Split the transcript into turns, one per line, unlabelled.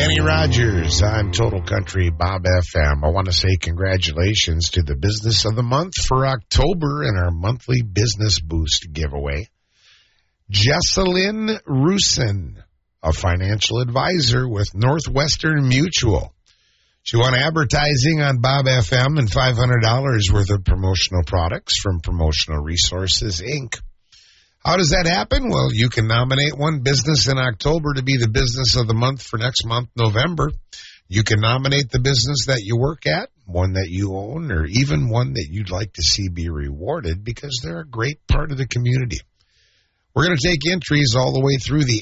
Kenny Rogers. I'm Total Country Bob FM. I want to say congratulations to the business of the month for October in our monthly Business Boost giveaway. Jessalyn Rusin, a financial advisor with Northwestern Mutual. She won advertising on Bob FM and $500 worth of promotional products from Promotional Resources, Inc. How does that happen? Well, you can nominate one business in October to be the business of the month for next month, November. You can nominate the business that you work at, one that you own, or even one that you'd like to see be rewarded because they're a great part of the community. We're going to take entries all the way through the